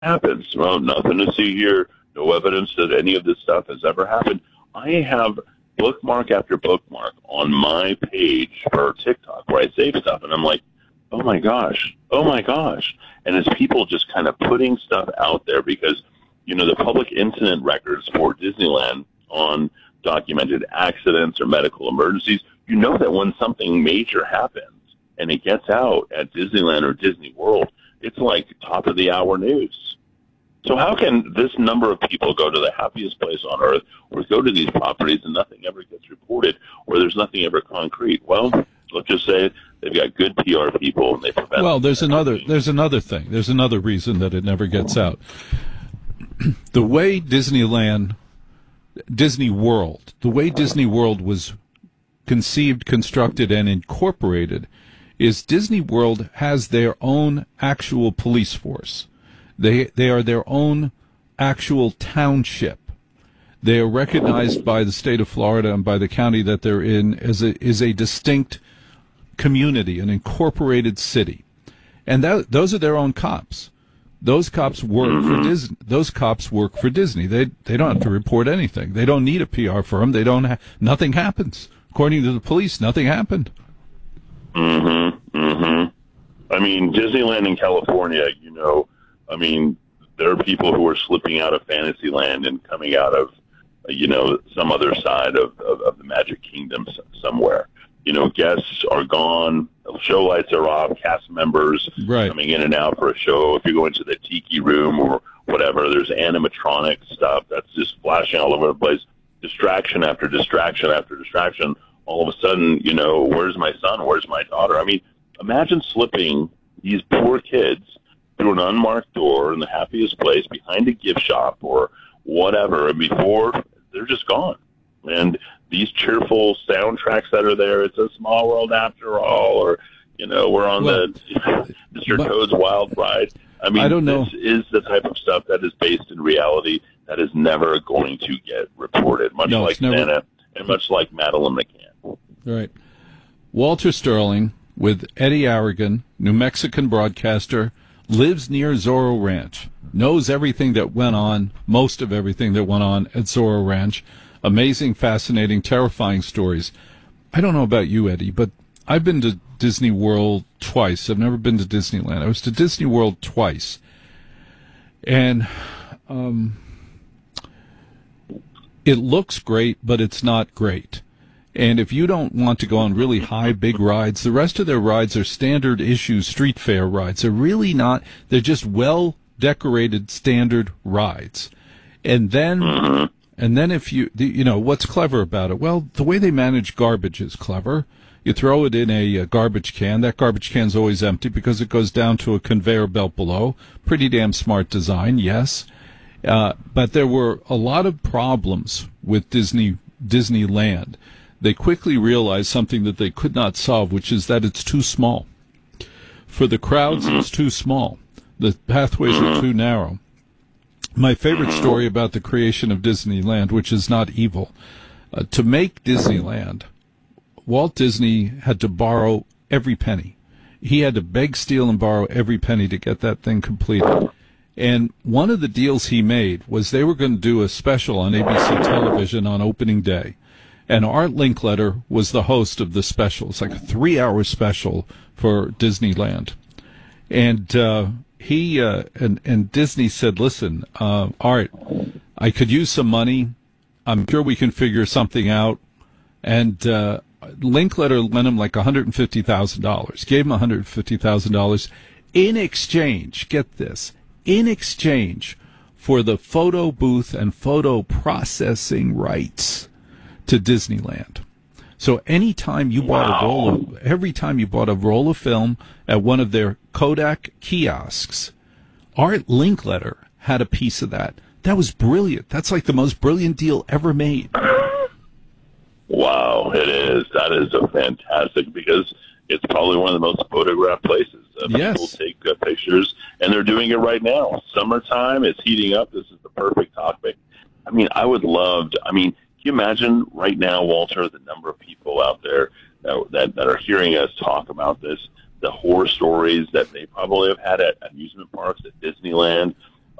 happens. Well, nothing to see here. No evidence that any of this stuff has ever happened. I have bookmark after bookmark on my page for TikTok where I save stuff, and I'm like, oh my gosh, oh my gosh. And it's people just kind of putting stuff out there because, the public incident records for Disneyland on documented accidents or medical emergencies, that when something major happens and it gets out at Disneyland or Disney World, it's like top of the hour news. So how can this number of people go to the happiest place on earth or go to these properties and nothing ever gets reported or there's nothing ever concrete? Well, let's just say they've got good PR people and they prevent. Well, there's another thing. There's another reason that it never gets out. The way Disney World was conceived, constructed, and incorporated is Disney World has their own actual police force. They are their own actual township. They are recognized by the state of Florida and by the county that they're in as a distinct community, an incorporated city. And those are their own cops. Those cops work for Disney. Those cops work for Disney. They don't have to report anything. They don't need a PR firm. Nothing happens. According to the police, nothing happened. I mean, Disneyland in California, there are people who are slipping out of Fantasyland and coming out of, some other side of the Magic Kingdom somewhere. Guests are gone, show lights are off, cast members coming in and out for a show. If you go into the Tiki Room or whatever, there's animatronic stuff that's just flashing all over the place. Distraction after distraction after distraction. All of a sudden, where's my son? Where's my daughter? I mean, imagine slipping these poor kids through an unmarked door in the happiest place behind a gift shop or whatever, and before they're just gone. And these cheerful soundtracks that are there, it's a small world after all, or, we're on the Mr. Toad's Wild Ride. I mean, I don't know. This is the type of stuff that is based in reality that is never going to get reported, much like Santa and much like Madeline McCann. Right. Walter Sterling, with Eddie Aragon, New Mexican broadcaster, lives near Zorro Ranch, knows everything that went on, most of everything that went on at Zorro Ranch. Amazing, fascinating, terrifying stories. I don't know about you, Eddie, but I've been to Disney World twice. I've never been to Disneyland. I was to Disney World twice. And it looks great, but it's not great. And if you don't want to go on really high, big rides, the rest of their rides are standard issue street fair rides. They're really not. They're just well-decorated standard rides. And then if what's clever about it? Well, the way they manage garbage is clever. You throw it in a garbage can. That garbage can's always empty because it goes down to a conveyor belt below. Pretty damn smart design, yes. But there were a lot of problems with Disneyland. They quickly realized something that they could not solve, which is that it's too small. For the crowds, it's too small. The pathways are too narrow. My favorite story about the creation of Disneyland, which is not evil, to make Disneyland, Walt Disney had to borrow every penny. He had to beg, steal, and borrow every penny to get that thing completed. And one of the deals he made was they were going to do a special on ABC television on opening day. And Art Linkletter was the host of the special. It's like a 3-hour special for Disneyland. And and Disney said, listen, Art, I could use some money. I'm sure we can figure something out. And Linkletter lent him like $150,000, gave him $150,000 in exchange, get this, in exchange for the photo booth and photo processing rights to Disneyland. So anytime you bought every time you bought a roll of film at one of their Kodak kiosks, Art Linkletter had a piece of that. That was brilliant. That's like the most brilliant deal ever made. Wow, it is. That is a fantastic, because it's probably one of the most photographed places. Yes. People take pictures, and they're doing it right now. Summertime, it's heating up. This is the perfect topic. I mean, I would love to. I mean, can you imagine right now, Walter, the number of people out there that are hearing us talk about this, the horror stories that they probably have had at amusement parks, at Disneyland,